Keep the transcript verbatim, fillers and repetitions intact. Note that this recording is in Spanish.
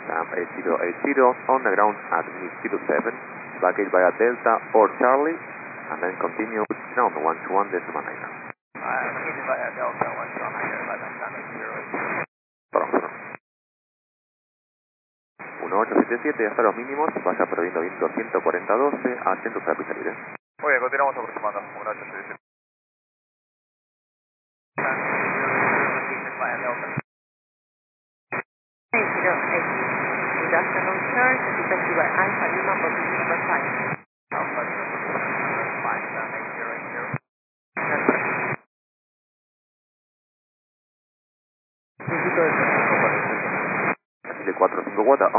Sam eight zero eight zero on the ground at Mid zero seven, baggage via Delta or Charlie, and then continue ground one two one decimal nine. Baggage via Delta one two one, eleven Sam eight zero eight zero. Pronto. uno ocho siete siete hasta los mínimos, vaya perdiendo viento ciento cuarenta doce a ciento para pista libre. Muy bien, continuamos aproximando. uno ocho siete siete. Via Delta. eight zero eight zero. Good afternoon, sir. Taxi by Alpha Lima, position number five. Alpha Lima, position number five, Sam eight zero eight zero. Necesito eso. Así de cuatro cinco cuatro.